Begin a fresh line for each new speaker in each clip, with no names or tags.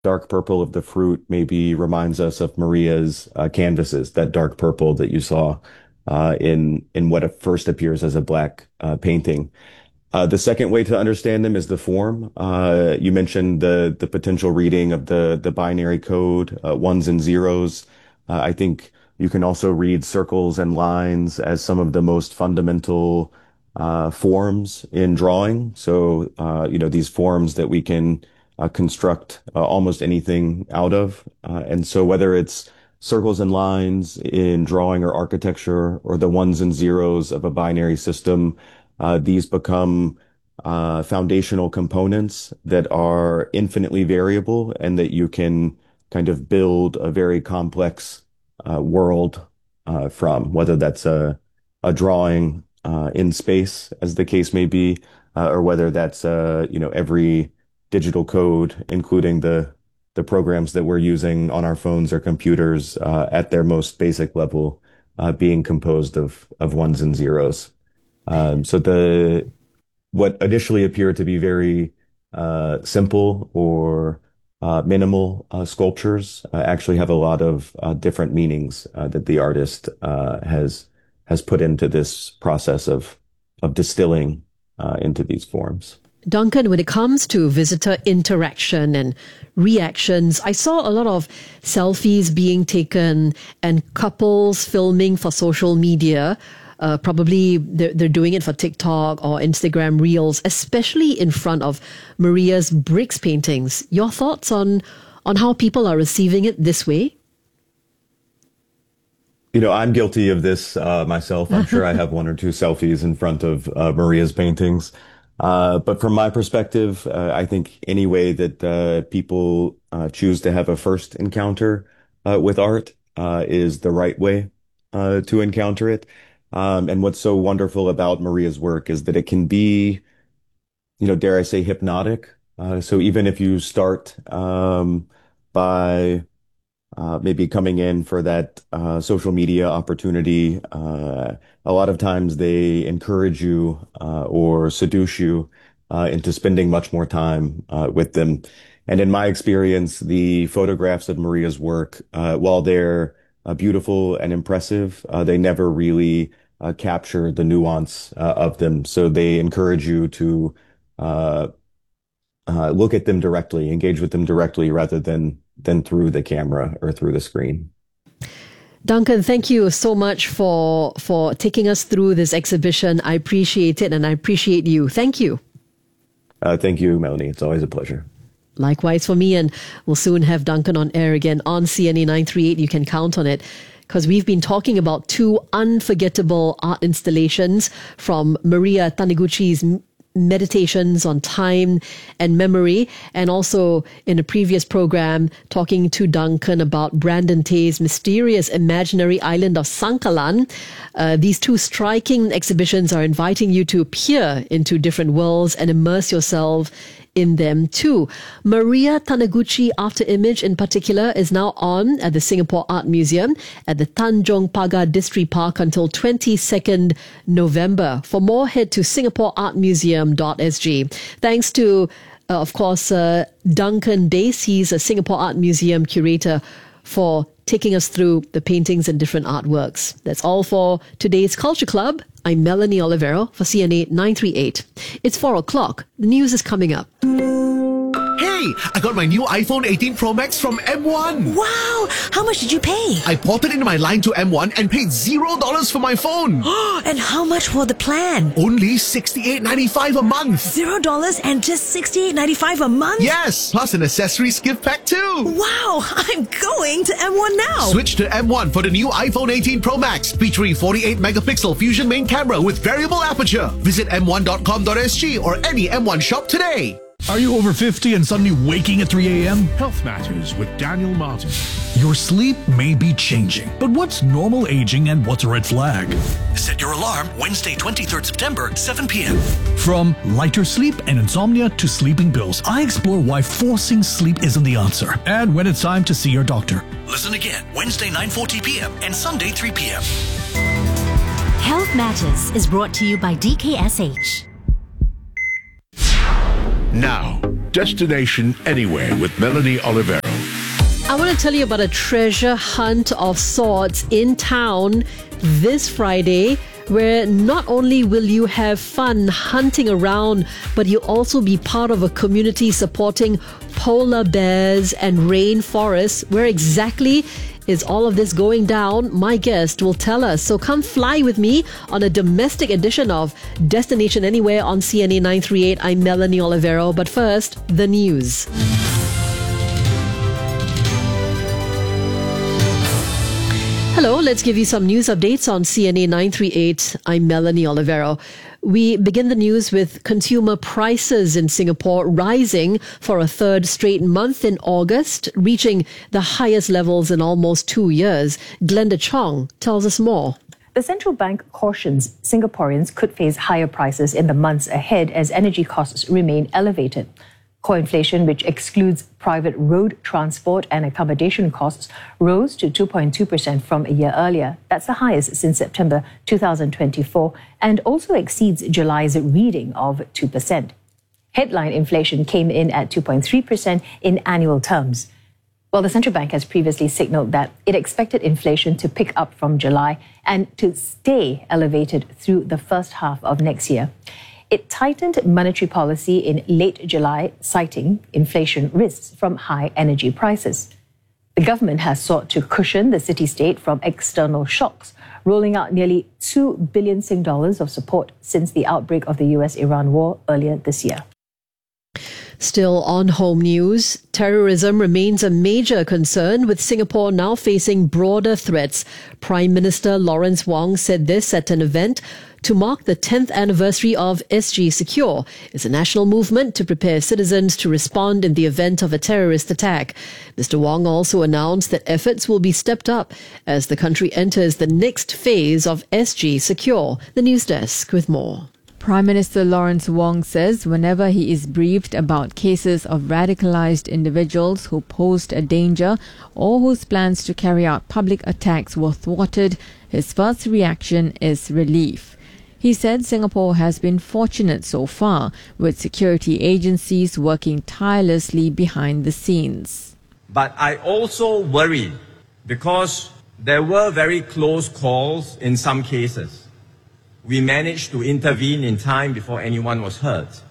dark purple of the fruit maybe reminds us of Maria's canvases, that dark purple that you saw in what first appears as a black painting. The second way to understand them is the form. You mentioned the potential reading of the binary code, ones and zeros. I think you can also read circles and lines as some of the most fundamental forms in drawing. So, these forms that we can construct almost anything out of. And so whether it's circles and lines in drawing or architecture or the ones and zeros of a binary system, these become foundational components that are infinitely variable and that you can kind of build a very complex world from, whether that's a drawing in space, as the case may be, or whether that's every digital code, including the programs that we're using on our phones or computers, at their most basic level, being composed of ones and zeros. So the what initially appeared to be very simple or minimal sculptures actually have a lot of different meanings that the artist has put into this process of distilling into these forms.
Duncan, when it comes to visitor interaction and reactions, I saw a lot of selfies being taken and couples filming for social media. Probably they're doing it for TikTok or Instagram Reels, especially in front of Maria's bricks paintings. Your thoughts on how people are receiving it this way?
I'm guilty of this myself. I'm sure I have one or two selfies in front of Maria's paintings. But from my perspective, I think any way that people choose to have a first encounter with art is the right way to encounter it. And what's so wonderful about Maria's work is that it can be, dare I say, hypnotic. So even if you start by maybe coming in for that social media opportunity, a lot of times they encourage you or seduce you into spending much more time with them. And in my experience, the photographs of Maria's work, while they're beautiful and impressive, they never really capture the nuance of them. So they encourage you to look at them directly, engage with them directly rather than through the camera or through the screen.
Duncan, thank you so much for taking us through this exhibition. I appreciate it and I appreciate you. Thank you.
Thank you, Melanie. It's always a pleasure.
Likewise for me, and we'll soon have Duncan on air again on CNA 938. You can count on it, because we've been talking about two unforgettable art installations from Maria Taniguchi's Meditations on Time and Memory, and also in a previous program talking to Duncan about Brandon Tay's mysterious imaginary island of Sangkalan. These two striking exhibitions are inviting you to peer into different worlds and immerse yourself in them too. Maria Taniguchi After Image in particular is now on at the Singapore Art Museum at the Tanjong Pagar District Park until 22nd November. For more, head to singaporeartmuseum.sg. Thanks to, of course, Duncan Dace. He's a Singapore Art Museum curator, for taking us through the paintings and different artworks. That's all for today's Culture Club. I'm Melanie Olivero for CNA 938. It's 4 o'clock. The news is coming up.
Hey, I got my new iPhone 18 Pro Max from M1.
Wow! How much did you pay?
I ported in my line to M1 and paid $0 for my phone.
And how much for the plan?
Only $68.95 a month.
$0 and just $68.95 a month?
Yes, plus an accessories gift pack too.
Wow! I'm going to M1 now.
Switch to M1 for the new iPhone 18 Pro Max, featuring 48 megapixel Fusion main camera with variable aperture. Visit m1.com.sg or any M1 shop today.
Are you over 50 and suddenly waking at 3 a.m.? Health Matters with Daniel Martin. Your sleep may be changing, but what's normal aging and what's a red flag?
Set your alarm Wednesday, 23rd September, 7 p.m.
From lighter sleep and insomnia to sleeping pills, I explore why forcing sleep isn't the answer and when it's time to see your doctor.
Listen again Wednesday, 9:40 p.m. and Sunday, 3 p.m.
Health Matters is brought to you by DKSH.
Now,
Destination Anywhere with Melanie Olivero.
I want to tell you about a treasure hunt of sorts in town this Friday, where not only will you have fun hunting around, but you'll also be part of a community supporting polar bears and rainforests. Where exactly is all of this going down? My guest will tell us. So come fly with me on a domestic edition of Destination Anywhere on CNA 938. I'm Melanie Olivero. But first, the news. Hello, let's give you some news updates on CNA 938. I'm Melanie Olivero. We begin the news with consumer prices in Singapore rising for a third straight month in August, reaching the highest levels in almost 2 years. Glenda Chong tells us more.
The central bank cautions Singaporeans could face higher prices in the months ahead as energy costs remain elevated. Core inflation, which excludes private road transport and accommodation costs, rose to 2.2% from a year earlier. That's the highest since September 2024 and also exceeds July's reading of 2%. Headline inflation came in at 2.3% in annual terms. Well, the central bank has previously signaled that it expected inflation to pick up from July and to stay elevated through the first half of next year. It tightened monetary policy in late July, citing inflation risks from high energy prices. The government has sought to cushion the city-state from external shocks, rolling out nearly 2 billion Sing dollars of support since the outbreak of the US-Iran war earlier this year.
Still on home news, terrorism remains a major concern, with Singapore now facing broader threats. Prime Minister Lawrence Wong said this at an event to mark the 10th anniversary of SG Secure. It's a national movement to prepare citizens to respond in the event of a terrorist attack. Mr. Wong also announced that efforts will be stepped up as the country enters the next phase of SG Secure. The News Desk with more.
Prime Minister Lawrence Wong says whenever he is briefed about cases of radicalized individuals who posed a danger or whose plans to carry out public attacks were thwarted, his first reaction is relief. He said Singapore has been fortunate so far, with security agencies working tirelessly behind the scenes.
But I also worry because there were very close calls in some cases. We managed to intervene in time before anyone was hurt.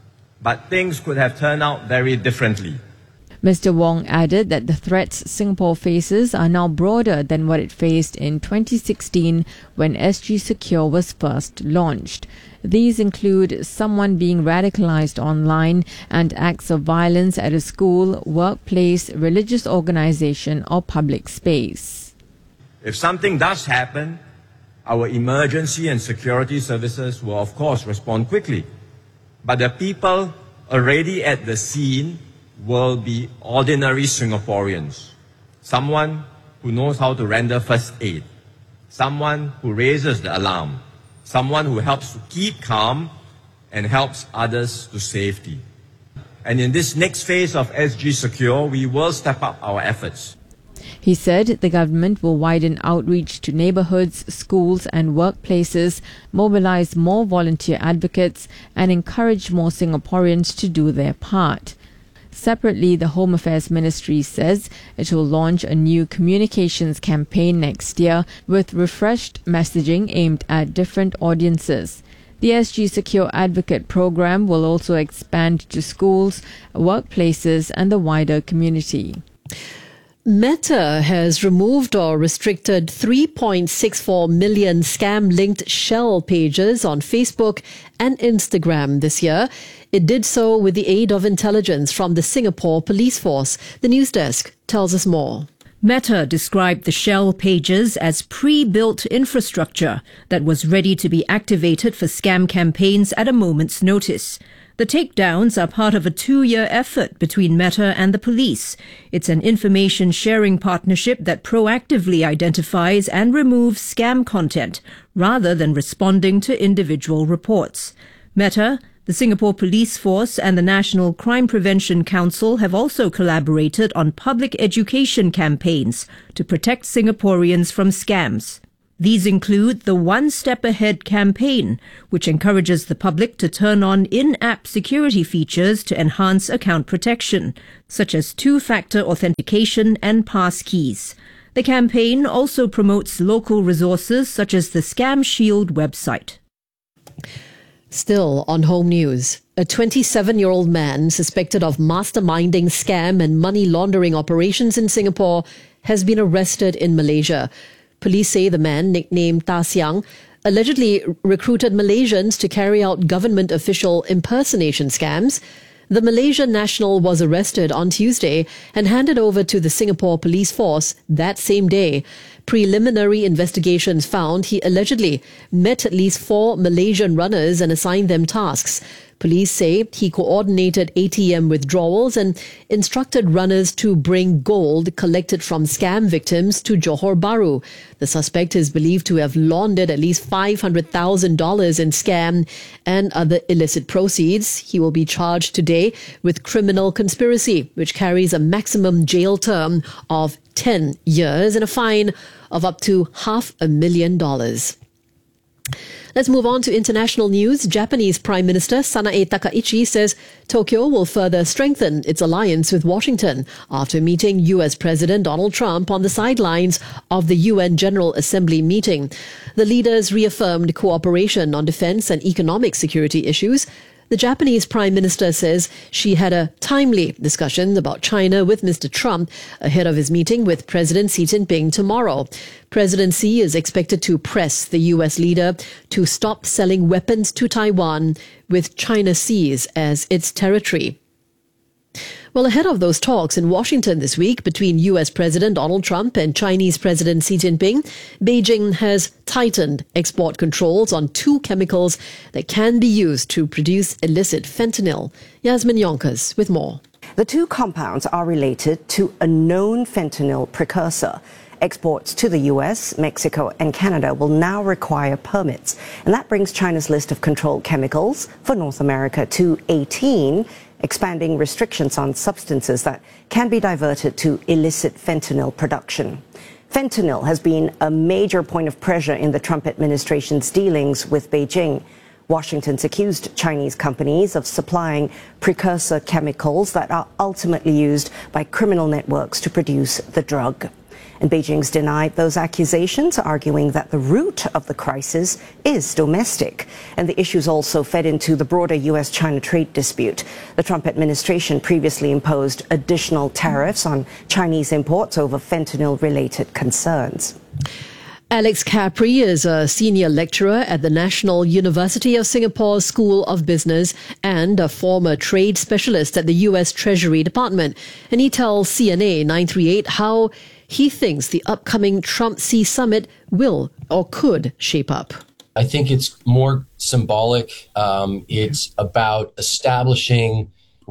But things could have turned out very differently.
Mr. Wong added that the threats Singapore faces are now broader than what it faced in 2016 when SG Secure was first launched. These include someone being radicalized online and acts of violence at a school, workplace, religious organization or public space.
If something does happen, our emergency and security services will of course respond quickly. But the people already at the scene will be ordinary Singaporeans. Someone who knows how to render first aid. Someone who raises the alarm. Someone who helps to keep calm and helps others to safety. And in this next phase of SG Secure, we will step up our efforts.
He said the government will widen outreach to neighborhoods, schools and workplaces, mobilize more volunteer advocates and encourage more Singaporeans to do their part. Separately, the Home Affairs Ministry says it will launch a new communications campaign next year with refreshed messaging aimed at different audiences. The SG Secure Advocate program will also expand to schools, workplaces and the wider community.
Meta has removed or restricted 3.64 million scam-linked shell pages on Facebook and Instagram this year. It did so with the aid of intelligence from the Singapore Police Force. The News Desk tells us more.
Meta described the shell pages as pre-built infrastructure that was ready to be activated for scam campaigns at a moment's notice. The takedowns are part of a 2-year effort between Meta and the police. It's an information sharing partnership that proactively identifies and removes scam content rather than responding to individual reports. Meta, the Singapore Police Force and the National Crime Prevention Council have also collaborated on public education campaigns to protect Singaporeans from scams. These include the One Step Ahead campaign, which encourages the public to turn on in-app security features to enhance account protection, such as two-factor authentication and passkeys. The campaign also promotes local resources such as the Scam Shield website.
Still on home news, a 27-year-old man suspected of masterminding scam and money laundering operations in Singapore has been arrested in Malaysia. Police say the man, nicknamed Ta Siang, allegedly recruited Malaysians to carry out government official impersonation scams. The Malaysian national was arrested on Tuesday and handed over to the Singapore police force that same day. Preliminary investigations found he allegedly met at least 4 Malaysian runners and assigned them tasks. Police say he coordinated ATM withdrawals and instructed runners to bring gold collected from scam victims to Johor Bahru. The suspect is believed to have laundered at least $500,000 in scam and other illicit proceeds. He will be charged today with criminal conspiracy, which carries a maximum jail term of 10 years and a fine of up to $500,000. Let's move on to international news. Japanese Prime Minister Sanae Takaichi says Tokyo will further strengthen its alliance with Washington after meeting US President Donald Trump on the sidelines of the UN General Assembly meeting. The leaders reaffirmed cooperation on defense and economic security issues. The Japanese Prime Minister says she had a timely discussion about China with Mr. Trump ahead of his meeting with President Xi Jinping tomorrow. President Xi is expected to press the US leader to stop selling weapons to Taiwan, with China sees as its territory. Well, ahead of those talks in Washington this week between US President Donald Trump and Chinese President Xi Jinping, Beijing has tightened export controls on 2 chemicals that can be used to produce illicit fentanyl. Yasmin Yonkers with more.
The 2 compounds are related to a known fentanyl precursor. Exports to the US, Mexico and Canada will now require permits, and that brings China's list of controlled chemicals for North America to 18, expanding restrictions on substances that can be diverted to illicit fentanyl production. Fentanyl has been a major point of pressure in the Trump administration's dealings with Beijing. Washington's accused Chinese companies of supplying precursor chemicals that are ultimately used by criminal networks to produce the drug. And Beijing's denied those accusations, arguing that the root of the crisis is domestic. And the issues also fed into the broader US-China trade dispute. The Trump administration previously imposed additional tariffs on Chinese imports over fentanyl-related concerns.
Alex Capri is a senior lecturer at the National University of Singapore School of Business and a former trade specialist at the US Treasury Department. And he tells CNA 938 how he thinks the upcoming Trump-Xi summit will or could shape up.
I think it's more symbolic. It's about establishing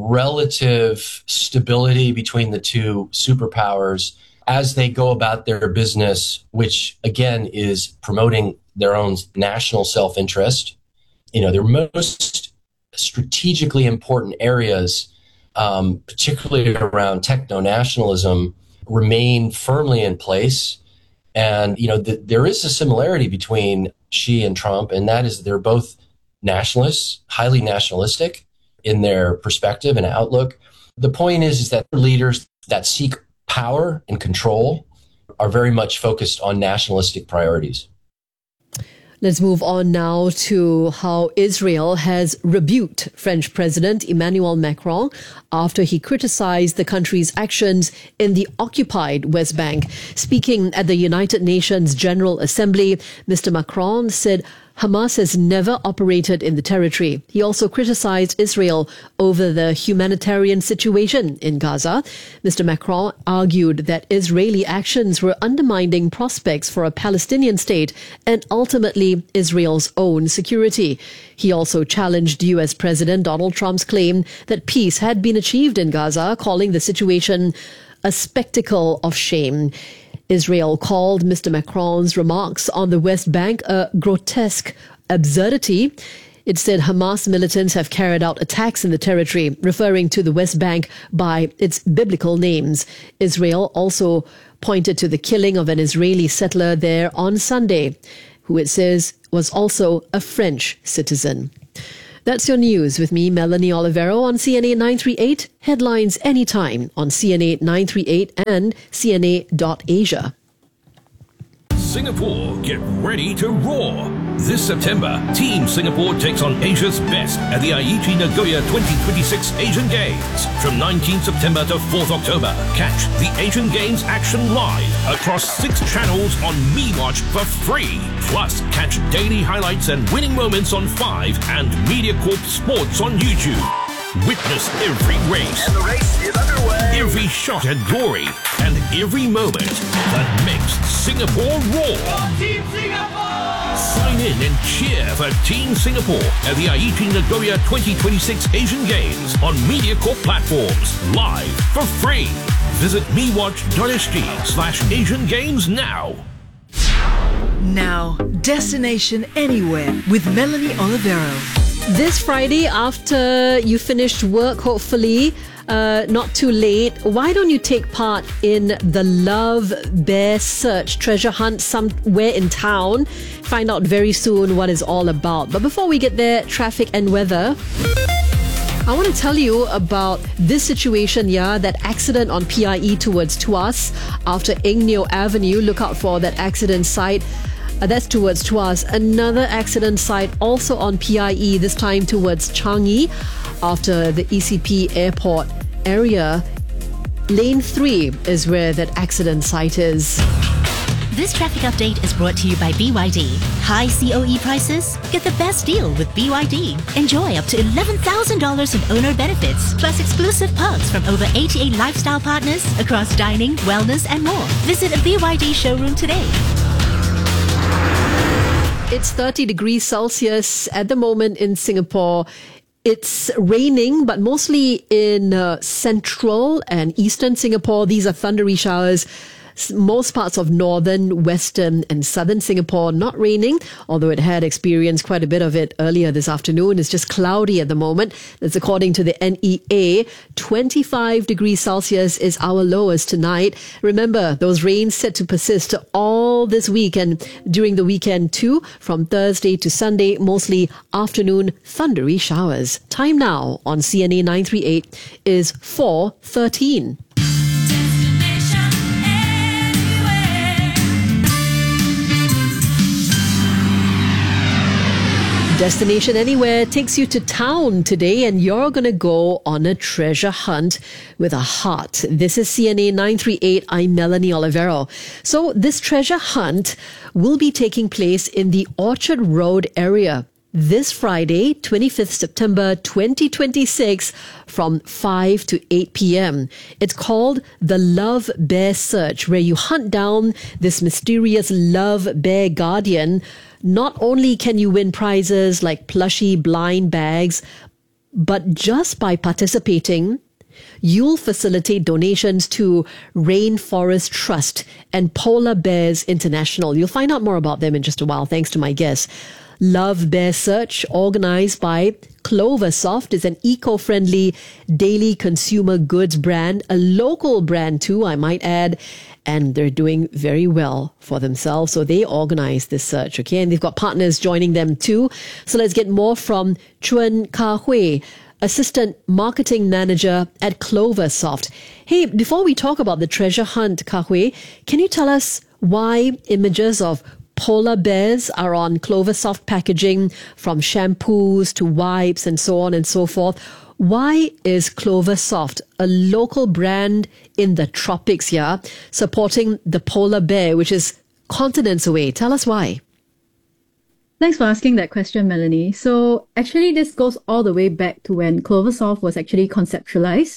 relative stability between the 2 superpowers as they go about their business, which again is promoting their own national self-interest. Their most strategically important areas, particularly around techno-nationalism, remain firmly in place. And, there is a similarity between Xi and Trump, and that is they're both nationalists, highly nationalistic in their perspective and outlook. The point is that leaders that seek power and control are very much focused on nationalistic priorities.
Let's move on now to how Israel has rebuked French President Emmanuel Macron after he criticized the country's actions in the occupied West Bank. Speaking at the United Nations General Assembly, Mr. Macron said Hamas has never operated in the territory. He also criticized Israel over the humanitarian situation in Gaza. Mr. Macron argued that Israeli actions were undermining prospects for a Palestinian state and ultimately Israel's own security. He also challenged US President Donald Trump's claim that peace had been achieved in Gaza, calling the situation a spectacle of shame. Israel called Mr. Macron's remarks on the West Bank a grotesque absurdity. It said Hamas militants have carried out attacks in the territory, referring to the West Bank by its biblical names. Israel also pointed to the killing of an Israeli settler there on Sunday, who it says was also a French citizen. That's your news with me, Melanie Olivero, on CNA 938. Headlines anytime on CNA 938 and CNA.Asia.
Singapore, get ready to roar. This September, Team Singapore takes on Asia's best at the Aichi Nagoya 2026 Asian Games. From 19 September to 4th October, catch the Asian Games action live across 6 channels on MeWatch for free. Plus, catch daily highlights and winning moments on 5 and MediaCorp Sports on YouTube. Witness every race.
And the race is underway.
Every shot at glory. And every moment that makes Singapore roar.
Team Singapore!
Sign in and cheer for Team Singapore at the Aichi Nagoya 2026 Asian Games on MediaCorp platforms. Live for free. Visit mewatch.sg/Asian Games now.
Now, Destination Anywhere with Melanie Olivero.
This Friday, after you finished work, hopefully, not too late, why don't you take part in the Love Bear Search treasure hunt somewhere in town? Find out very soon what it's all about. But before we get there, traffic and weather. I want to tell you about this situation, that accident on PIE towards Tuas after Eng Neo Avenue. Look out for that accident site. That's towards Tuas. Another accident site also on PIE, this time towards Changi after the ECP airport area. Lane 3 is where that accident site is.
This traffic update is brought to you by BYD. High COE prices? Get the best deal with BYD. Enjoy up to $11,000 in owner benefits, plus exclusive perks from over 88 lifestyle partners across dining, wellness, and more. Visit a BYD showroom today.
It's 30 degrees Celsius at the moment in Singapore. It's raining, but mostly in central and eastern Singapore. These are thundery showers. Most parts of northern, western and southern Singapore not raining, although it had experienced quite a bit of it earlier this afternoon. It's just cloudy at the moment. That's according to the NEA. 25 degrees Celsius is our lowest tonight. Remember, those rains set to persist all this week and during the weekend too, from Thursday to Sunday, mostly afternoon thundery showers. Time now on CNA 938 is 4:13. Destination Anywhere takes you to town today, and you're going to go on a treasure hunt with a heart. This is CNA 938. I'm Melanie Olivero. So this treasure hunt will be taking place in the Orchard Road area this Friday, 25th September 2026 from 5 to 8 p.m. It's called the Love Bear Search, where you hunt down this mysterious love bear guardian. Not only can you win prizes like plushy blind bags, but just by participating, you'll facilitate donations to Rainforest Trust and Polar Bears International. You'll find out more about them in just a while, thanks to my guest. Love Bear Search, organized by Cloversoft, is an eco-friendly daily consumer goods brand, a local brand too, I might add, and they're doing very well for themselves. So they organize this search, okay? And they've got partners joining them too. So let's get more from Chuen Ka Hui, Assistant Marketing Manager at Cloversoft. Hey, before we talk about the treasure hunt, Ka Hui, can you tell us why images of polar bears are on Cloversoft packaging, from shampoos to wipes and so on and so forth? Why is Cloversoft, a local brand in the tropics here, supporting the polar bear, which is continents away? Tell us why.
Thanks for asking that question, Melanie. So actually, this goes all the way back to when Cloversoft was actually conceptualized.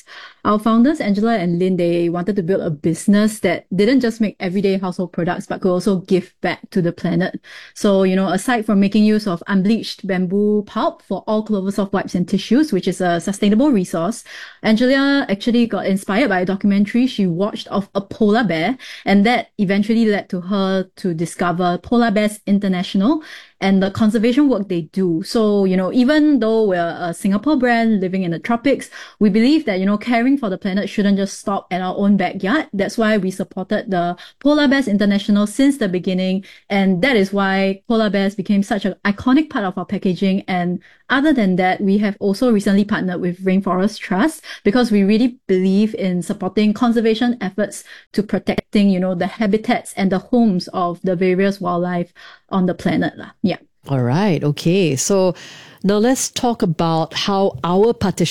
our founders, Angela and Lynn, they wanted to build a business that didn't just make everyday household products, but could also give back to the planet. So, aside from making use of unbleached bamboo pulp for all Cloversoft wipes and tissues, which is a sustainable resource, Angela actually got inspired by a documentary she watched of a polar bear, and that eventually led to her to discover Polar Bears International and the conservation work they do. So, even though we're a Singapore brand living in the tropics, we believe that, caring for the planet shouldn't just stop at our own backyard. That's why we supported the Polar Bears International since the beginning. And that is why polar bears became such an iconic part of our packaging. And other than that, we have also recently partnered with Rainforest Trust because we really believe in supporting conservation efforts to protecting, the habitats and the homes of the various wildlife on the planet. Yeah.
All right. Okay. So now let's talk about how our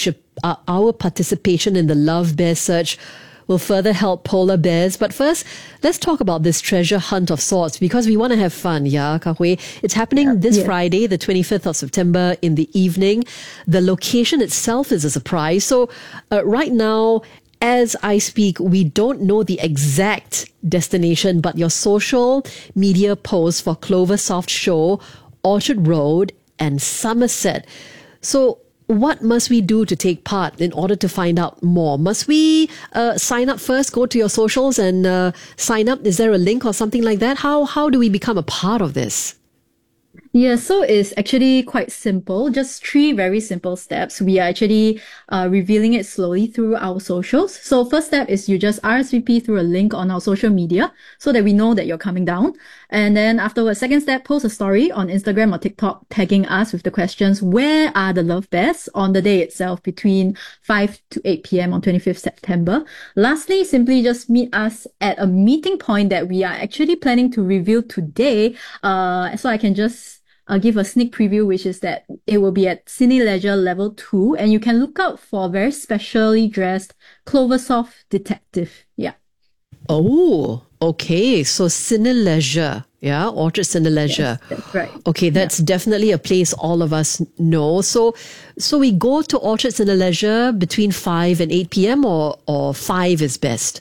participation in the Love Bear search will further help polar bears. But first, let's talk about this treasure hunt of sorts because we want to have fun. Yeah, Ka Hui. It's happening this Friday, the 25th of September in the evening. The location itself is a surprise. So right now, as I speak, we don't know the exact destination, but your social media posts for Cloversoft Show, Orchard Road and Somerset. So what must we do to take part in order to find out more? Must we sign up first, go to your socials and sign up? Is there a link or something like that? How do we become a part of this?
Yeah, so it's actually quite simple, just 3 very simple steps. We are actually revealing it slowly through our socials. So first step is you just RSVP through a link on our social media so that we know that you're coming down. And then afterwards, second step, post a story on Instagram or TikTok tagging us with the questions, where are the Love Bears on the day itself between 5 to 8 p.m. on 25th September. Lastly, simply just meet us at a meeting point that we are actually planning to reveal today. So I can just I'll give a sneak preview, which is that it will be at Cine Leisure Level 2, and you can look out for a very specially dressed Cloversoft detective. Yeah.
Oh, okay. So Cine Leisure, yeah, Orchard Cine Leisure.
Yes, that's right.
Okay, that's definitely a place all of us know. So we go to Orchard Cine Leisure between 5 and 8 p.m. or 5 is best?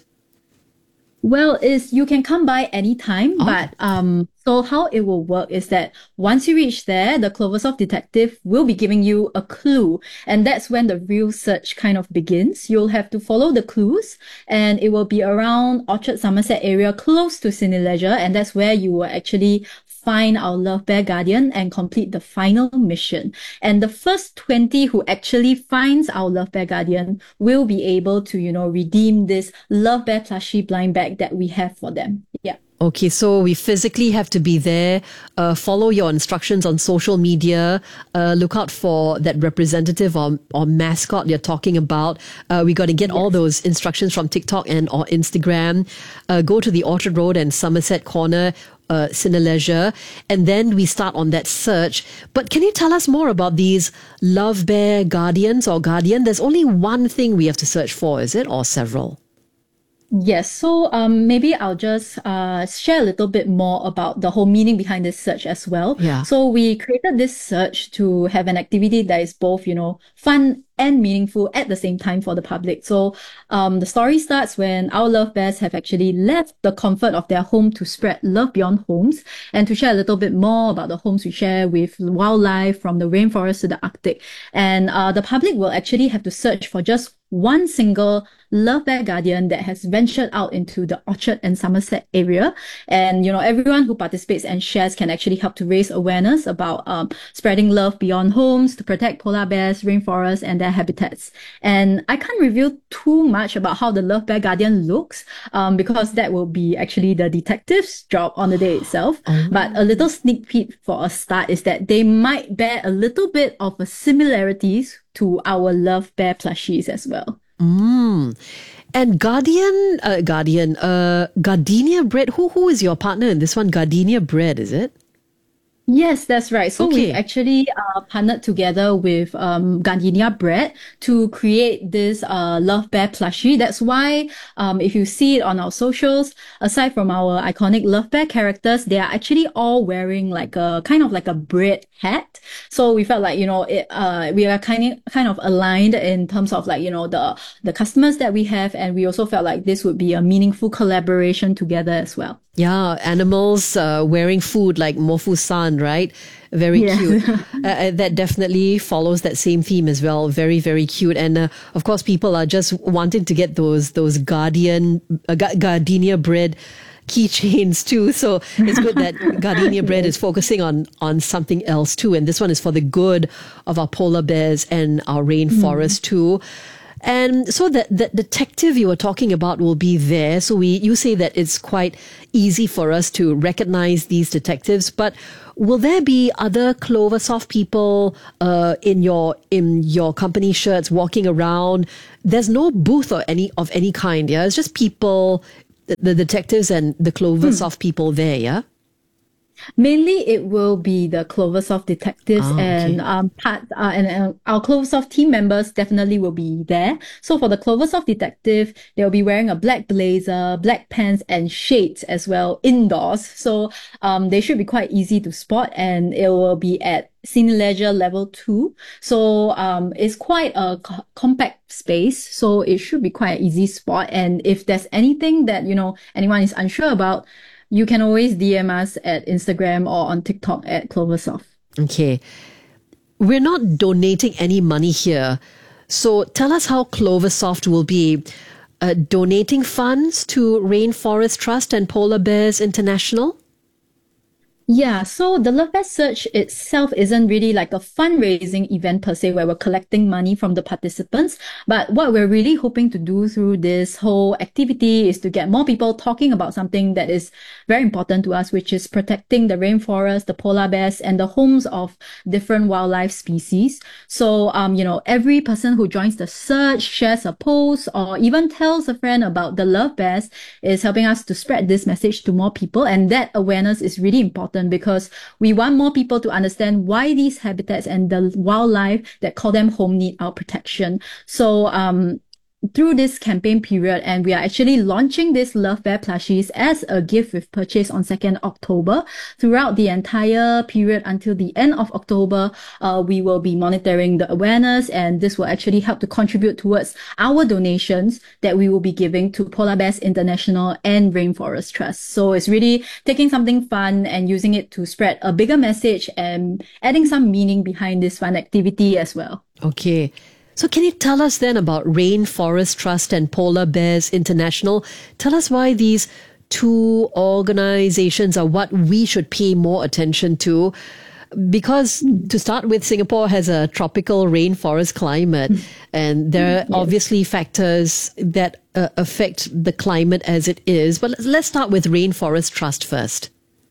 Well, you can come by anytime, but so how it will work is that once you reach there, the Cloversoft detective will be giving you a clue, and that's when the real search kind of begins. You'll have to follow the clues, and it will be around Orchard Somerset area, close to Cine Leisure, and that's where you will actually find our Love Bear Guardian and complete the final mission. And the first 20 who actually finds our Love Bear Guardian will be able to, redeem this Love Bear plushie blind bag that we have for them. Yeah.
Okay, so we physically have to be there, follow your instructions on social media, look out for that representative or mascot you're talking about. We got to get all those instructions from TikTok and or Instagram. Go to the Orchard Road and Somerset Corner, Cine Leisure, and then we start on that search. But can you tell us more about these Love Bear Guardians or Guardian? There's only one thing we have to search for, is it, or several?
Yes, so maybe I'll just share a little bit more about the whole meaning behind this search as well.
Yeah.
So we created this search to have an activity that is both, fun and meaningful at the same time for the public. So the story starts when our Love Bears have actually left the comfort of their home to spread love beyond homes and to share a little bit more about the homes we share with wildlife from the rainforest to the Arctic. And the public will actually have to search for just one single Love Bear Guardian that has ventured out into the Orchard and Somerset area. And, everyone who participates and shares can actually help to raise awareness about spreading love beyond homes to protect polar bears, rainforests, and their habitats. And I can't reveal too much about how the Love Bear Guardian looks because that will be actually the detective's job on the day itself. But a little sneak peek for a start is that they might bear a little bit of a similarities to our Love Bear plushies as well.
And Gardenia Bread, who is your partner in this one? Gardenia Bread, is it?
Yes, that's right. So
Okay.
we've actually partnered together with Gardenia Bread to create this Love Bear plushie. That's why if you see it on our socials, aside from our iconic Love Bear characters, they are actually all wearing like a kind of like a bread hat. So we felt like, we are kind of aligned in terms of like, the customers that we have, and we also felt like this would be a meaningful collaboration together as well.
Yeah, animals wearing food like Mofu-san, right? Very
Yeah.
cute. That definitely follows that same theme as well. Very, very cute. And of course, people are just wanting to get those Gardenia bread keychains too. So it's good that Gardenia bread is focusing on something else too. And this one is for the good of our polar bears and our rainforest too. And so the detective you were talking about will be there. So you say that it's quite easy for us to recognize these detectives, but will there be other Cloversoft people in your company shirts walking around? There's no booth or any kind, yeah? It's just people, the detectives and the Cloversoft people there, yeah?
Mainly, it will be the Cloversoft detectives and our Cloversoft team members definitely will be there. So for the Cloversoft detective, they'll be wearing a black blazer, black pants, and shades as well indoors. So they should be quite easy to spot, and it will be at Cineleisure level 2. So it's quite a compact space, so it should be quite an easy spot. And if there's anything that anyone is unsure about, you can always DM us at Instagram or on TikTok at Cloversoft.
Okay. We're not donating any money here. So tell us how Cloversoft will be donating funds to Rainforest Trust and Polar Bears International.
Yeah, so the Love Bear Search itself isn't really like a fundraising event per se where we're collecting money from the participants. But what we're really hoping to do through this whole activity is to get more people talking about something that is very important to us, which is protecting the rainforest, the polar bears, and the homes of different wildlife species. So, every person who joins the search, shares a post, or even tells a friend about the Love Bears is helping us to spread this message to more people. And that awareness is really important, because we want more people to understand why these habitats and the wildlife that call them home need our protection. So through this campaign period, and we are actually launching this Love Bear plushies as a gift with purchase on 2nd October. Throughout the entire period until the end of October, we will be monitoring the awareness, and this will actually help to contribute towards our donations that we will be giving to Polar Bears International and Rainforest Trust. So it's really taking something fun and using it to spread a bigger message and adding some meaning behind this fun activity as well.
Okay. So can you tell us then about Rainforest Trust and Polar Bears International? Tell us why these two organizations are what we should pay more attention to. Because to start with, Singapore has a tropical rainforest climate, and there are obviously factors that affect the climate as it is. But let's start with Rainforest Trust first.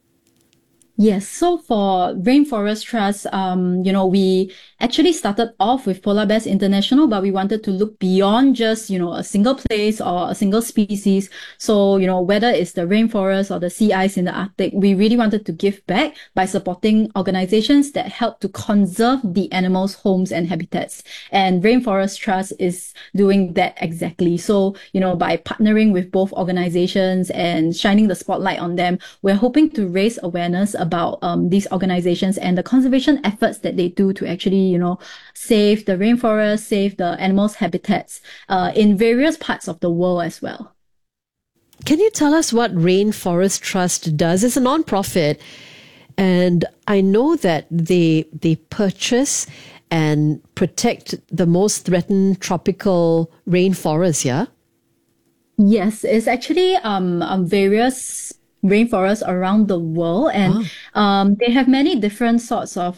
Yes, so for Rainforest Trust, we actually started off with Polar Bears International, but we wanted to look beyond just, a single place or a single species. So, whether it's the rainforest or the sea ice in the Arctic, we really wanted to give back by supporting organizations that help to conserve the animals' homes and habitats. And Rainforest Trust is doing that exactly. So, by partnering with both organizations and shining the spotlight on them, we're hoping to raise awareness about these organizations and the conservation efforts that they do to actually, save the rainforest, save the animals' habitats in various parts of the world as well.
Can you tell us what Rainforest Trust does? It's a non-profit, and I know that they purchase and protect the most threatened tropical rainforests, yeah?
Yes, it's actually various rainforests around the world, and they have many different sorts of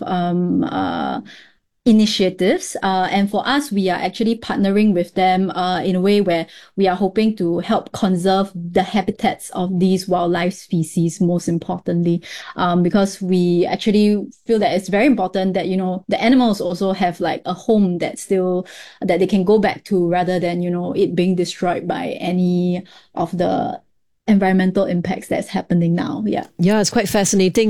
initiatives. And for us, we are actually partnering with them in a way where we are hoping to help conserve the habitats of these wildlife species, most importantly, because we actually feel that it's very important that, the animals also have like a home that they can go back to, rather than, it being destroyed by any of the environmental impacts that's happening now. Yeah.
Yeah, it's quite fascinating.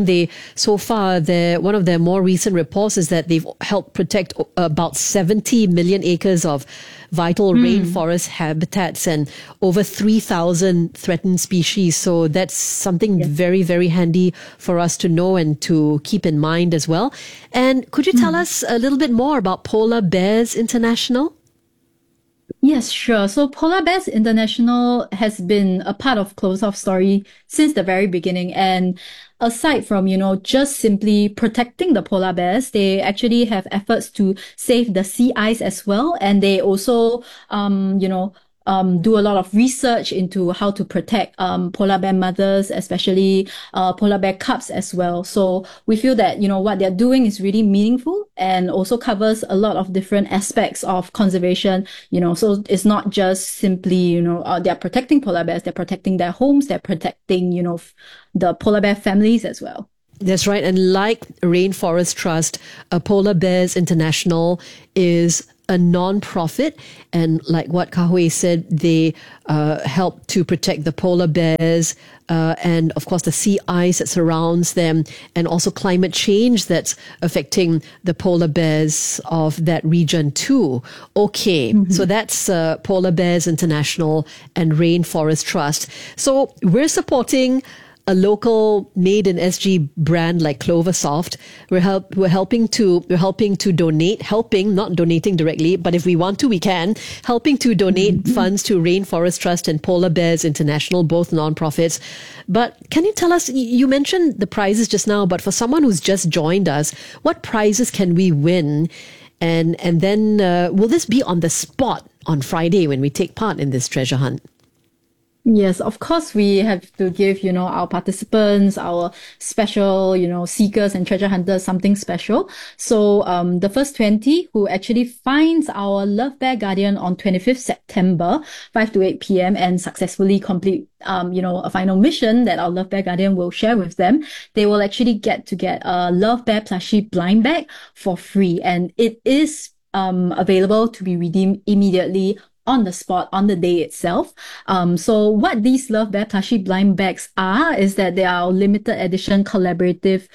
One of their more recent reports is that they've helped protect about 70 million acres of vital rainforest habitats and over 3,000 threatened species. So that's something very, very handy for us to know and to keep in mind as well. And could you tell us a little bit more about Polar Bears International?
Yes, sure. So Polar Bears International has been a part of Cloversoft's story since the very beginning. And aside from, just simply protecting the polar bears, they actually have efforts to save the sea ice as well. And they also, do a lot of research into how to protect polar bear mothers, especially polar bear cubs as well. So we feel that, what they're doing is really meaningful and also covers a lot of different aspects of conservation. So it's not just simply, they're protecting polar bears, they're protecting their homes, they're protecting, the polar bear families as well.
That's right. And like Rainforest Trust, Polar Bears International is a non-profit, and like what Ka-Hui said, they help to protect the polar bears and of course the sea ice that surrounds them, and also climate change that's affecting the polar bears of that region too. Okay, so that's Polar Bears International and Rainforest Trust. So we're supporting a local made in SG brand like Cloversoft. We're helping to donate, not donating directly, but if we want to, we can, helping to donate funds to Rainforest Trust and Polar Bears International, both nonprofits. But can you tell us, you mentioned the prizes just now, but for someone who's just joined us, what prizes can we win? And then will this be on the spot on Friday when we take part in this treasure hunt?
Yes, of course, we have to give, our participants, our special, seekers and treasure hunters something special. So, the first 20 who actually finds our Love Bear Guardian on 25th September, 5 to 8 p.m. and successfully complete, a final mission that our Love Bear Guardian will share with them, they will actually get a Love Bear plushie blind bag for free. And it is, available to be redeemed immediately on the spot, on the day itself. So what these Love Bear plushie blind bags are is that they are limited edition collaborative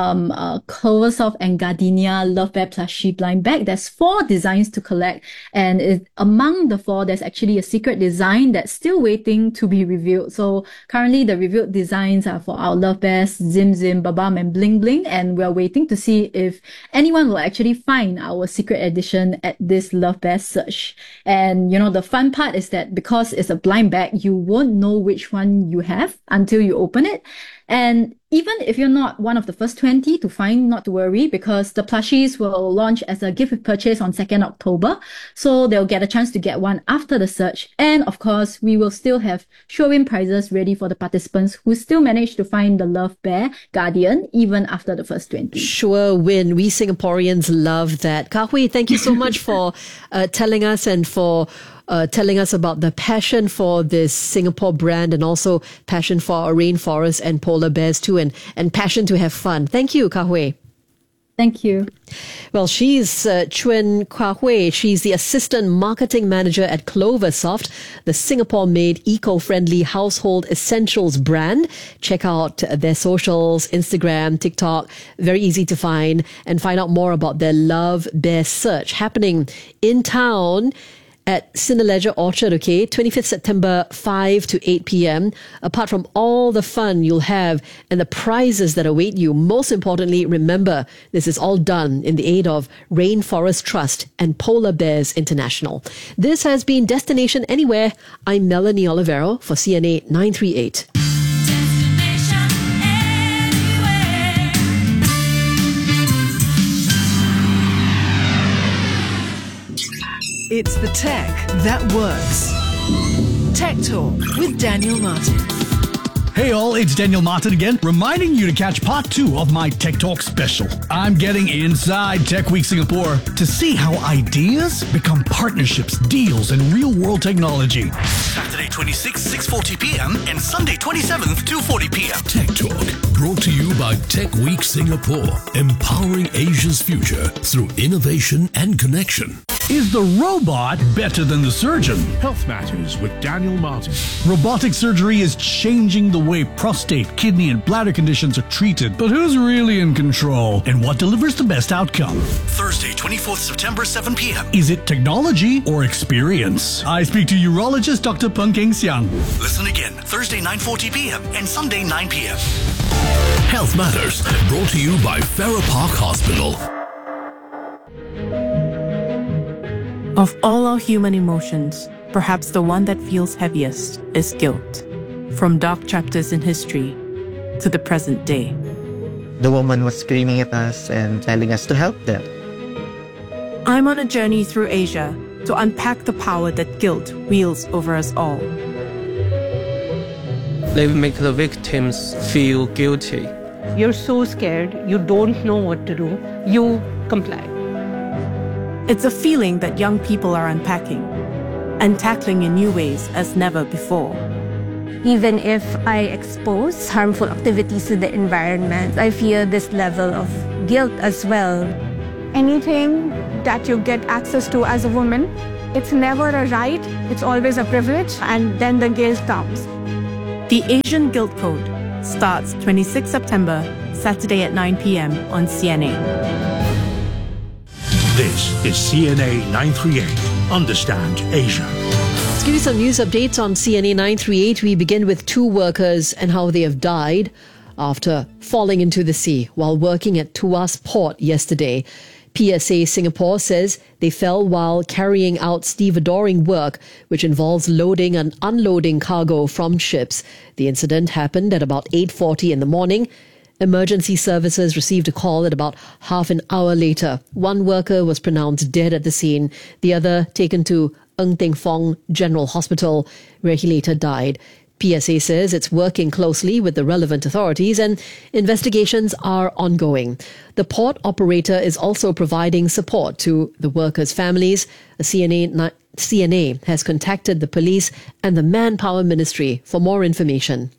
Cloversoft and Gardenia Love Bear plushie blind bag. There's 4 designs to collect, and among the 4, there's actually a secret design that's still waiting to be revealed. So currently the revealed designs are for our Love Bears, Zim Zim, Babam, and Bling Bling, and we're waiting to see if anyone will actually find our secret edition at this Love Bear search. And the fun part is that because it's a blind bag, you won't know which one you have until you open it. And even if you're not one of the first 20 to find, not to worry, because the plushies will launch as a gift with purchase on 2nd October. So they'll get a chance to get one after the search. And of course, we will still have show-in prizes ready for the participants who still manage to find the Love Bear Guardian even after the first 20.
Sure win. We Singaporeans love that. Ka-Hui, thank you so much for telling us and for telling us about the passion for this Singapore brand and also passion for our rainforest and polar bears too, and passion to have fun. Thank you, Ka-Hui.
Thank you.
Well, she's Chuen Ka-Hui. She's the Assistant Marketing Manager at Cloversoft, the Singapore-made eco-friendly household essentials brand. Check out their socials, Instagram, TikTok. Very easy to find, and find out more about their Love Bear search happening in town at Cineleisure Orchard, 25th September, 5 to 8 p.m. Apart from all the fun you'll have and the prizes that await you, most importantly, remember, this is all done in the aid of Rainforest Trust and Polar Bears International. This has been Destination Anywhere. I'm Melanie Olivero for CNA 938.
It's the tech that works. Tech Talk with Daniel Martin.
Hey all, it's Daniel Martin again, reminding you to catch part 2 of my Tech Talk special. I'm getting inside Tech Week Singapore to see how ideas become partnerships, deals, and real-world technology.
Saturday 26th, 6:40 p.m. and Sunday 27th, 2:40 p.m.
Tech Talk, brought to you by Tech Week Singapore, empowering Asia's future through innovation and connection.
Is the robot better than the surgeon?
Health Matters with Daniel Martin.
Robotic surgery is changing the way prostate, kidney, and bladder conditions are treated. But who's really in control? And what delivers the best outcome?
Thursday, 24th September, 7 p.m.
Is it technology or experience? I speak to urologist Dr. Peng Keng Siang.
Listen again, Thursday, 9:40 p.m. and Sunday, 9 p.m.
Health Matters, brought to you by Farrer Park Hospital.
Of all our human emotions, perhaps the one that feels heaviest is guilt. From dark chapters in history to the present day.
The woman was screaming at us and telling us to help them.
I'm on a journey through Asia to unpack the power that guilt wields over us all.
They make the victims feel guilty.
You're so scared, you don't know what to do, you comply.
It's a feeling that young people are unpacking and tackling in new ways as never before.
Even if I expose harmful activities to the environment, I feel this level of guilt as well.
Anything that you get access to as a woman, it's never a right, it's always a privilege, and then the guilt comes.
The Asian Guilt Code starts 26 September, Saturday at 9 p.m. on CNA.
This is CNA 938. Understand Asia.
Let's give you some news updates on CNA 938. We begin with 2 workers and how they have died after falling into the sea while working at Tuas Port yesterday. PSA Singapore says they fell while carrying out stevedoring work, which involves loading and unloading cargo from ships. The incident happened at about 8:40 in the morning. Emergency services received a call at about half an hour later. One worker was pronounced dead at the scene, the other taken to Ng Teng Fong General Hospital, where he later died. PSA says it's working closely with the relevant authorities and investigations are ongoing. The port operator is also providing support to the workers' families. A CNA has contacted the police and the Manpower Ministry for more information.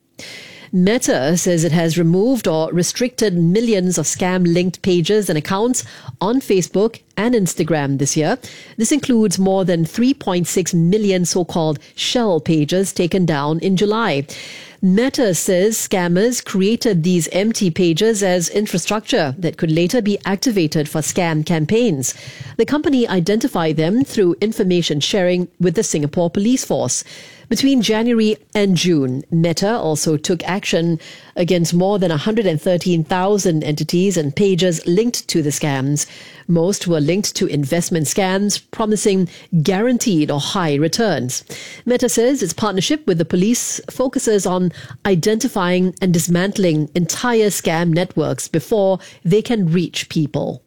Meta says it has removed or restricted millions of scam-linked pages and accounts on Facebook and Instagram this year. This includes more than 3.6 million so-called shell pages taken down in July. Meta says scammers created these empty pages as infrastructure that could later be activated for scam campaigns. The company identified them through information sharing with the Singapore Police Force. Between January and June, Meta also took action against more than 113,000 entities and pages linked to the scams. Most were linked to investment scams promising guaranteed or high returns. Meta says its partnership with the police focuses on identifying and dismantling entire scam networks before they can reach people.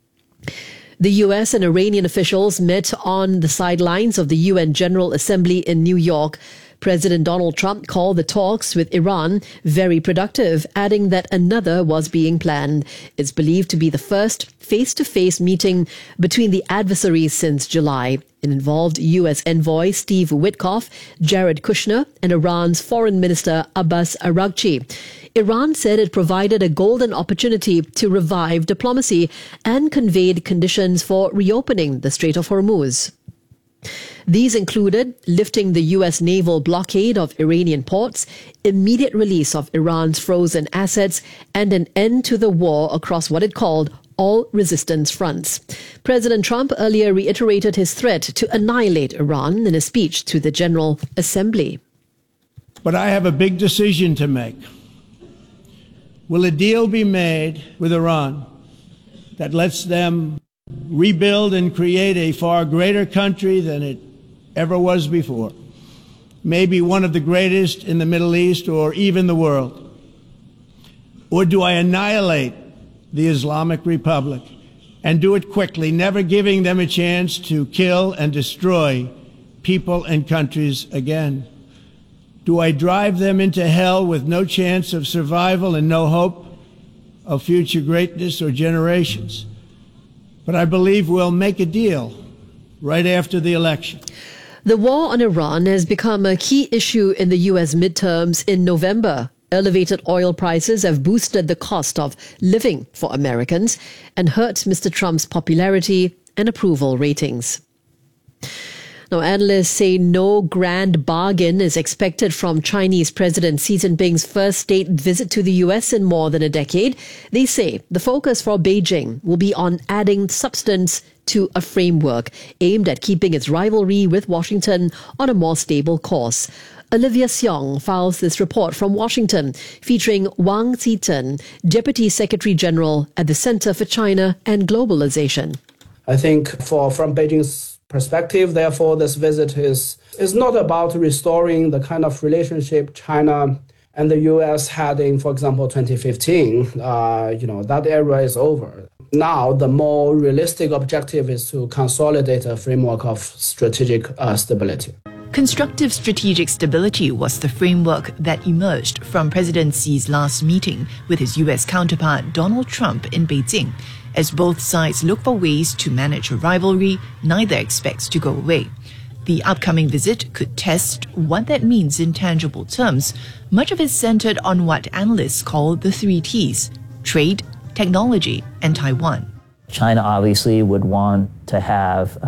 The US and Iranian officials met on the sidelines of the UN General Assembly in New York. President Donald Trump called the talks with Iran very productive, adding that another was being planned. It's believed to be the first face-to-face meeting between the adversaries since July. It involved U.S. envoy Steve Witkoff, Jared Kushner, and Iran's Foreign Minister Abbas Araghchi. Iran said it provided a golden opportunity to revive diplomacy and conveyed conditions for reopening the Strait of Hormuz. These included lifting the U.S. naval blockade of Iranian ports, immediate release of Iran's frozen assets, and an end to the war across what it called all resistance fronts. President Trump earlier reiterated his threat to annihilate Iran in a speech to the General Assembly.
But I have a big decision to make. Will a deal be made with Iran that lets them rebuild and create a far greater country than it ever was before? Maybe one of the greatest in the Middle East or even the world. Or do I annihilate the Islamic Republic and do it quickly, never giving them a chance to kill and destroy people and countries again? Do I drive them into hell with no chance of survival and no hope of future greatness or generations? But I believe we'll make a deal right after the election.
The war on Iran has become a key issue in the U.S. midterms in November. Elevated oil prices have boosted the cost of living for Americans and hurt Mr. Trump's popularity and approval ratings. Now, analysts say no grand bargain is expected from Chinese President Xi Jinping's first state visit to the US in more than a decade. They say the focus for Beijing will be on adding substance to a framework aimed at keeping its rivalry with Washington on a more stable course. Olivia Xiong files this report from Washington, featuring Wang Zhitan, Deputy Secretary General at the Center for China and Globalization.
I think from Beijing's perspective, therefore, this visit is not about restoring the kind of relationship China and the U.S. had in, for example, 2015. That era is over. Now, the more realistic objective is to consolidate a framework of strategic stability.
Constructive strategic stability was the framework that emerged from President Xi's last meeting with his U.S. counterpart Donald Trump in Beijing. As both sides look for ways to manage a rivalry, neither expects to go away. The upcoming visit could test what that means in tangible terms. Much of it centered on what analysts call the 3 Ts: trade, technology, and Taiwan.
China obviously would want to have,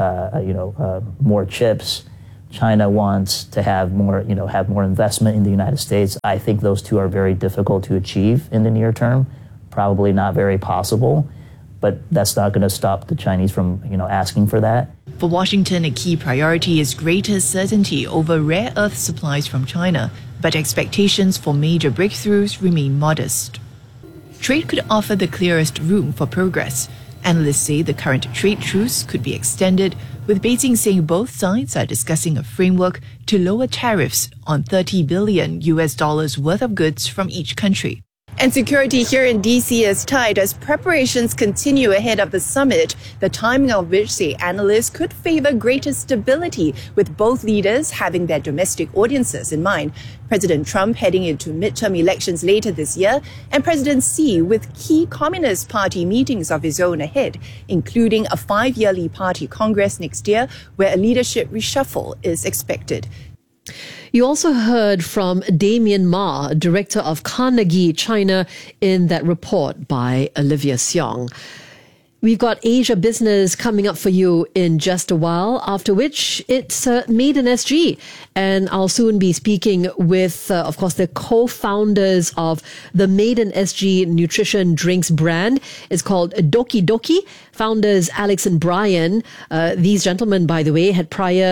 more chips. China wants to have more investment in the United States. I think those two are very difficult to achieve in the near term, probably not very possible. But that's not going to stop the Chinese from, asking for that.
For Washington, a key priority is greater certainty over rare earth supplies from China, but expectations for major breakthroughs remain modest. Trade could offer the clearest room for progress. Analysts say the current trade truce could be extended, with Beijing saying both sides are discussing a framework to lower tariffs on $30 billion worth of goods from each country.
And security here in D.C. is tight as preparations continue ahead of the summit, the timing of which, say analysts, could favor greater stability, with both leaders having their domestic audiences in mind. President Trump heading into midterm elections later this year, and President Xi with key Communist Party meetings of his own ahead, including a 5-yearly party congress next year, where a leadership reshuffle is expected.
You also heard from Damien Ma, director of Carnegie China, in that report by Olivia Xiong. We've got Asia Business coming up for you in just a while, after which it's Made in SG. And I'll soon be speaking with, of course, the co-founders of the Made in SG nutrition drinks brand. It's called Doki Doki. Founders Alex and Brian. These gentlemen, by the way, had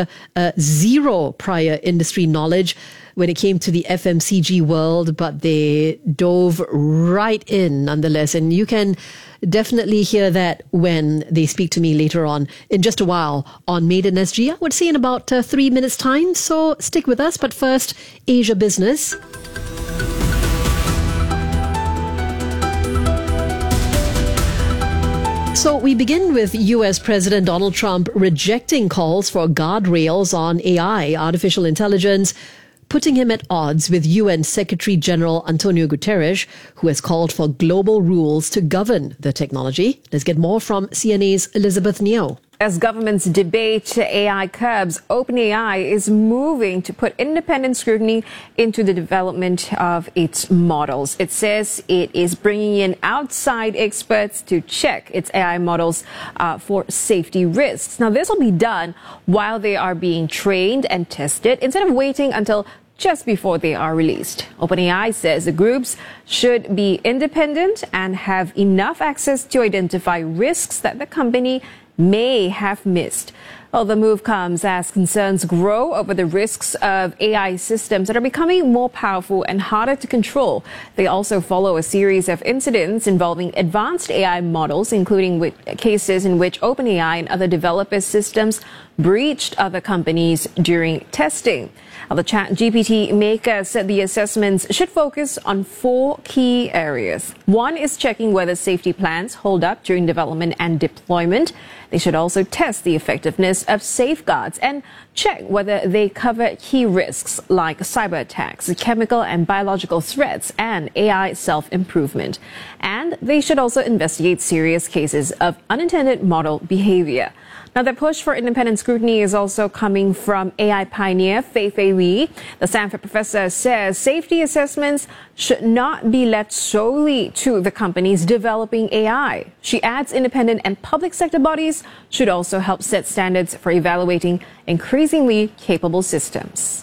zero prior industry knowledge when it came to the FMCG world, but they dove right in nonetheless. And you can definitely hear that when they speak to me later on in just a while on Made in SG. I would say in about 3 minutes time. So stick with us. But first, Asia Business. So we begin with US President Donald Trump rejecting calls for guardrails on AI, artificial intelligence, putting him at odds with UN Secretary General Antonio Guterres, who has called for global rules to govern the technology. Let's get more from CNA's Elizabeth Neo.
As governments debate AI curbs, OpenAI is moving to put independent scrutiny into the development of its models. It says it is bringing in outside experts to check its AI models for safety risks. Now, this will be done while they are being trained and tested, instead of waiting until just before they are released. OpenAI says the groups should be independent and have enough access to identify risks that the company may have missed. Well, the move comes as concerns grow over the risks of AI systems that are becoming more powerful and harder to control. They also follow a series of incidents involving advanced AI models, including with cases in which OpenAI and other developers' systems breached other companies during testing. The ChatGPT maker said the assessments should focus on 4 key areas. One is checking whether safety plans hold up during development and deployment. They should also test the effectiveness of safeguards and check whether they cover key risks like cyber attacks, chemical and biological threats, and AI self-improvement. And they should also investigate serious cases of unintended model behavior. Now, the push for independent scrutiny is also coming from AI pioneer Fei Fei Li. The Stanford professor says safety assessments should not be left solely to the companies developing AI. She adds independent and public sector bodies should also help set standards for evaluating increasingly capable systems.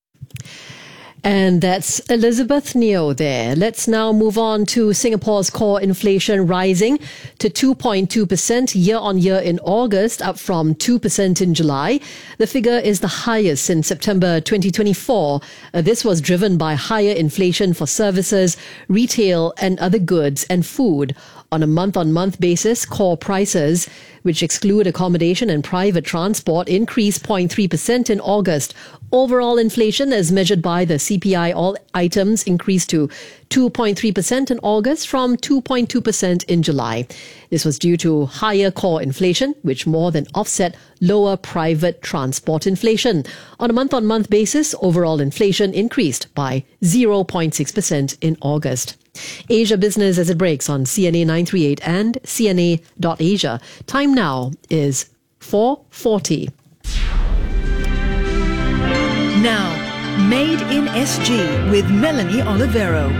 And that's Elizabeth Neo there. Let's now move on to Singapore's core inflation rising to 2.2% year on year in August, up from 2% in July. The figure is the highest since September 2024. This was driven by higher inflation for services, retail and other goods and food. On a month-on-month basis, core prices, which exclude accommodation and private transport, increased 0.3% in August. Overall inflation, as measured by the CPI, all items increased to 2.3% in August from 2.2% in July. This was due to higher core inflation, which more than offset lower private transport inflation. On a month-on-month basis, overall inflation increased by 0.6% in August. Asia Business as it breaks on CNA 938 and CNA.Asia. Time now is 4:40.
Now, Made in SG with Melanie Olivero.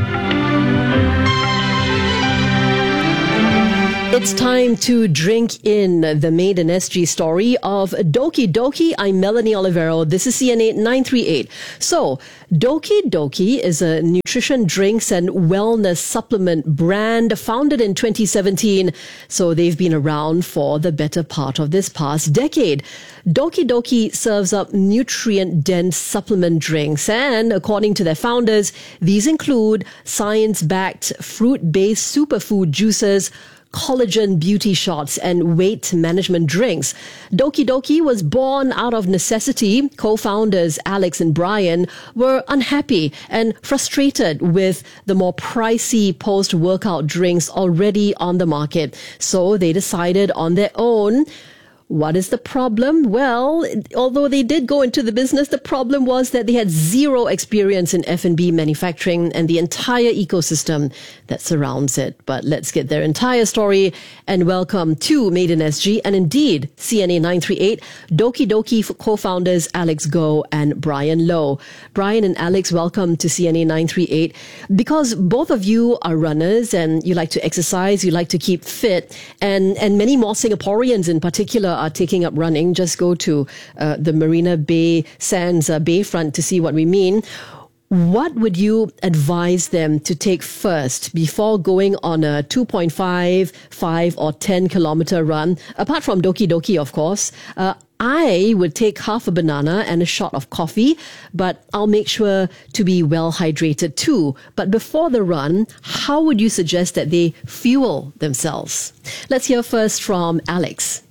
It's time to drink in the Made in SG story of Doki Doki. I'm Melanie Olivero. This is CNA 938. So, Doki Doki is a nutrition drinks and wellness supplement brand founded in 2017. So they've been around for the better part of this past decade. Doki Doki serves up nutrient-dense supplement drinks, and according to their founders, these include science-backed fruit-based superfood juices, collagen beauty shots and weight management drinks. Doki Doki was born out of necessity. Co-founders Alex and Brian were unhappy and frustrated with the more pricey post-workout drinks already on the market. So they decided on their own. What is the problem? Well, although they did go into the business, the problem was that they had zero experience in F&B manufacturing and the entire ecosystem that surrounds it. But let's get their entire story and welcome to Made in SG and indeed CNA 938, Doki Doki co-founders Alex Goh and Brian Low. Brian and Alex, welcome to CNA 938. Because both of you are runners and you like to exercise, you like to keep fit, and many more Singaporeans in particular are taking up running. Just go to the Marina Bay Sands Bayfront to see what we mean. What would you advise them to take first before going on a 2.5, 5 or 10 kilometer run? Apart from Doki Doki, of course. I would take half a banana and a shot of coffee, but I'll make sure to be well hydrated too. But before the run, how would you suggest that they fuel themselves? Let's hear first from Alex.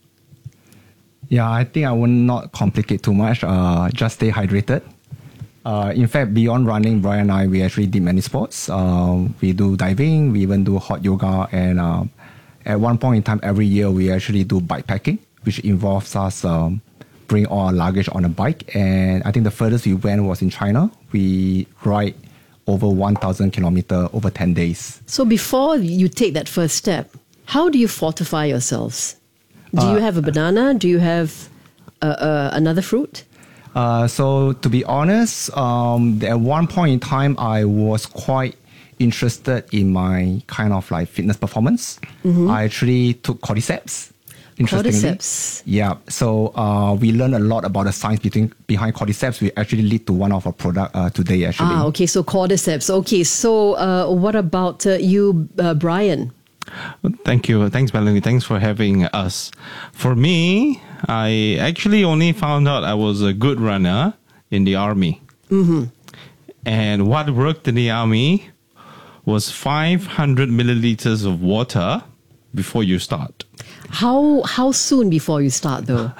Yeah, I think I will not complicate too much. Just stay hydrated. In fact, beyond running, Brian and I, we actually did many sports. We do diving, we even do hot yoga, and at one point in time every year, we actually do bike packing, which involves us bring all our luggage on a bike. And I think the furthest we went was in China. We ride over 1,000 kilometers over 10 days.
So before you take that first step, how do you fortify yourselves? Do you have a banana? Do you have another fruit?
So to be honest, at one point in time, I was quite interested in my kind of like fitness performance. Mm-hmm. I actually took cordyceps.
Cordyceps.
Yeah. So we learned a lot about the science behind cordyceps. We actually lead to one of our product today, actually.
Okay. So cordyceps. Okay. So what about you, Brian?
Thank you. Thanks, Melanie. Thanks for having us. For me, I actually only found out I was a good runner in the army. Mm-hmm. And what worked in the army was 500 milliliters of water before you start.
How soon before you start, though?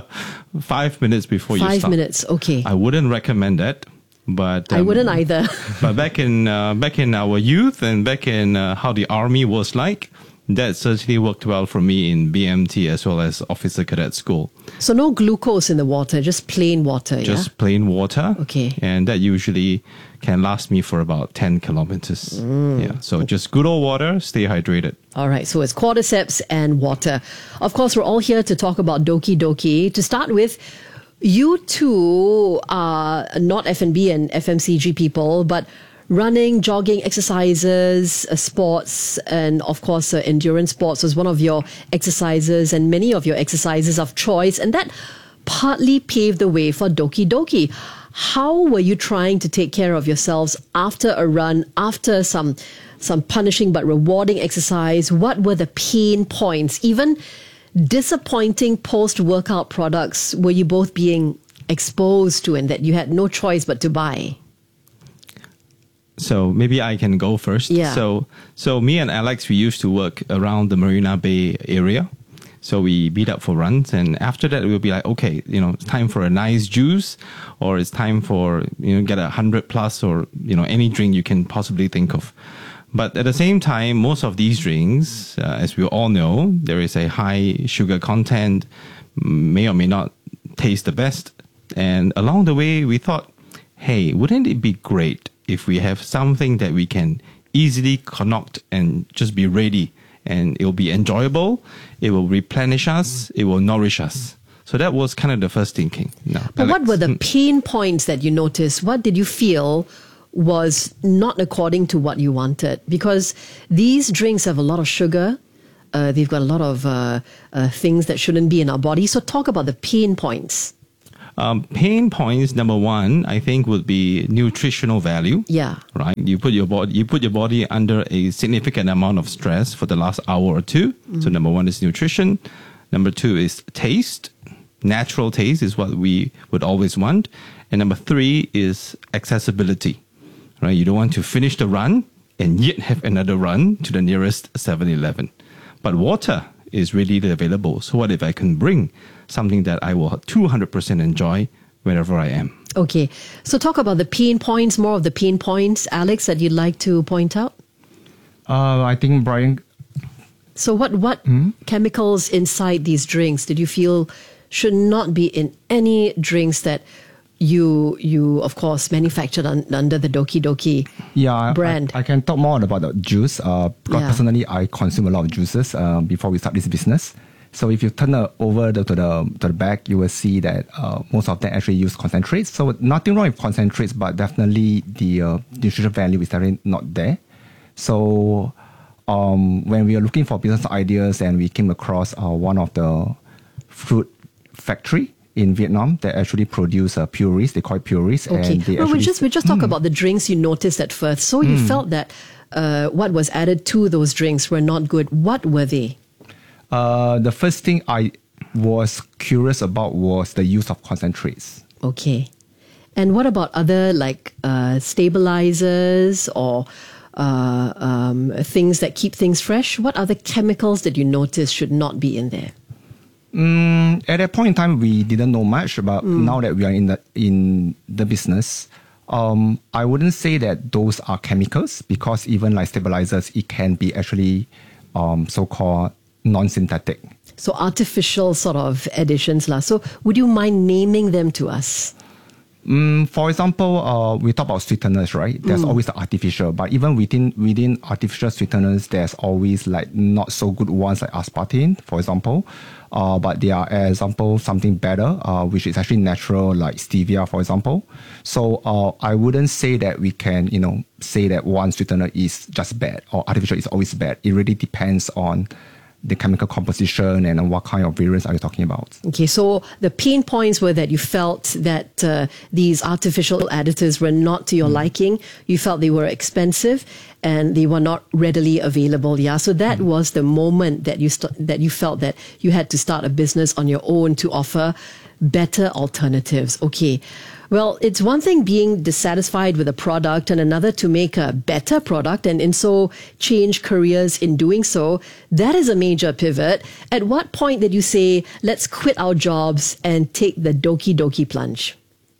5 minutes before you start.
5 minutes, okay.
I wouldn't recommend that. But
I wouldn't either.
But back in our youth and back in how the army was like, that certainly worked well for me in BMT as well as Officer Cadet School.
So no glucose in the water, just plain water,
Just plain water.
Okay.
And that usually can last me for about 10 kilometers. Yeah, so just good old water, stay hydrated.
All right, so it's quadriceps and water. Of course, we're all here to talk about Doki Doki. To start with, you two are not F&B and FMCG people, but running, jogging, exercises, sports, and of course, endurance sports was one of your exercises and many of your exercises of choice. And that partly paved the way for Doki Doki. How were you trying to take care of yourselves after a run, after some punishing but rewarding exercise? What were the pain points? Even disappointing post-workout products were you both being exposed to and that you had no choice but to buy?
So maybe I can go first.
Yeah.
So me and Alex, we used to work around the Marina Bay area. So we beat up for runs, and after that we'll be like, okay, it's time for a nice juice, or it's time for get 100 plus, or any drink you can possibly think of. But at the same time, most of these drinks, as we all know, there is a high sugar content, may or may not taste the best. And along the way, we thought, hey, wouldn't it be great if we have something that we can easily concoct and just be ready? And it will be enjoyable, it will replenish us, it will nourish us. So that was kind of the first thinking.
But what were the pain points that you noticed? What did you feel was not according to what you wanted? Because these drinks have a lot of sugar. They've got a lot of things that shouldn't be in our body. So talk about the pain points.
Pain points, number one, I think would be nutritional value.
Yeah.
Right. You put your body under a significant amount of stress for the last hour or two. So number one is nutrition. Number two is taste. Natural taste is what we would always want. And number three is accessibility. Right. You don't want to finish the run and yet have another run to the nearest 7-Eleven. But water is readily available. So what if I can bring something that I will 200% enjoy wherever I am?
Okay. So talk about the pain points, more of the pain points, Alex, that you'd like to point out?
I think Brian...
So what chemicals inside these drinks did you feel should not be in any drinks that you of course manufactured under the Doki Doki brand?
I can talk more about the juice. Because personally, I consume a lot of juices before we start this business. So if you turn over to the back, you will see that most of them actually use concentrates. So nothing wrong with concentrates, but definitely the nutritional value is definitely not there. So when we are looking for business ideas, and we came across one of the fruit factory in Vietnam that actually produce purees. They call it purees.
Okay.
And they
we just talk about the drinks you noticed at first. So you felt that what was added to those drinks were not good. What were they?
The first thing I was curious about was the use of concentrates.
Okay. And what about other stabilizers or things that keep things fresh? What other chemicals did you notice should not be in there?
At that point in time, we didn't know much, but now that we are in the business, I wouldn't say that those are chemicals, because even like stabilizers, it can be actually so-called non-synthetic.
So artificial sort of additions. So would you mind naming them to us?
For example, we talk about sweeteners, right? There's always the artificial, but even within artificial sweeteners, there's always like not so good ones like aspartame, for example. But there are, as example, something better, which is actually natural, like stevia, for example. So I wouldn't say that we can, say that one sweetener is just bad or artificial is always bad. It really depends on the chemical composition and what kind of variants are you talking about.
Okay, so the pain points were that you felt that these artificial additives were not to your liking. You felt they were expensive and they were not readily available. Yeah, so that was the moment that you felt that you had to start a business on your own to offer better alternatives. Okay. Well, it's one thing being dissatisfied with a product and another to make a better product and in so change careers in doing so. That is a major pivot. At what point did you say, let's quit our jobs and take the Doki Doki plunge?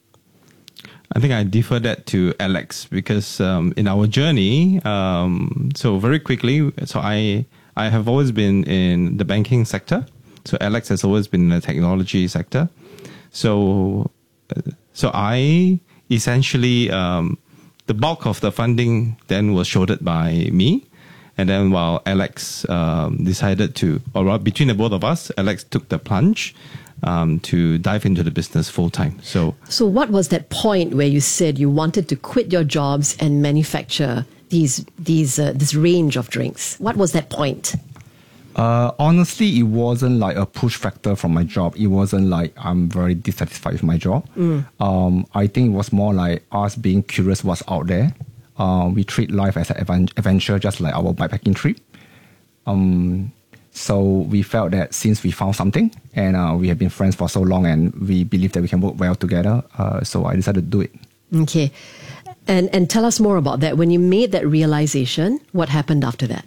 I think I defer that to Alex because in our journey, so very quickly, so I have always been in the banking sector. So Alex has always been in the technology sector. So I essentially the bulk of the funding then was shouldered by me. And then while Alex decided to, or between the both of us, Alex took the plunge to dive into the business full time. So
what was that point where you said you wanted to quit your jobs and manufacture this range of drinks? What was that point?
Honestly, it wasn't like a push factor from my job. It wasn't like I'm very dissatisfied with my job. I think it was more like us being curious what's out there. We treat life as an adventure, just like our bikepacking trip. So we felt that since we found something and we have been friends for so long and we believe that we can work well together, so I decided to do it.
Okay. And tell us more about that. When you made that realization, what happened after that?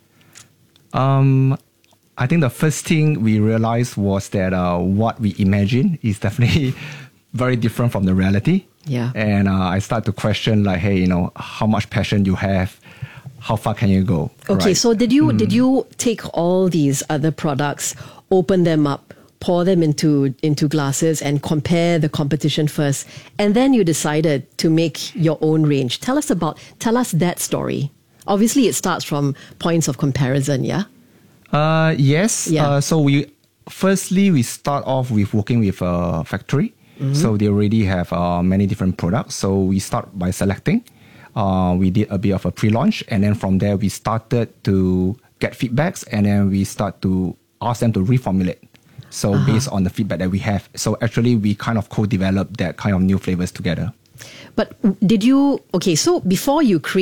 I think the first thing we realized was that what we imagined is definitely very different from the reality.
Yeah.
And I start to question like, hey, how much passion you have, how far can you go?
Okay,
right?
so did you take all these other products, open them up, pour them into glasses and compare the competition first, and then you decided to make your own range? Tell us that story. Obviously, it starts from points of comparison, yeah?
Yes.
Yeah.
So we start off with working with a factory. Mm-hmm. So they already have many different products. So we start by selecting. We did a bit of a pre-launch. And then from there, we started to get feedbacks. And then we start to ask them to reformulate. So based on the feedback that we have. So actually, we kind of co-developed that kind of new flavors together.
But so before you create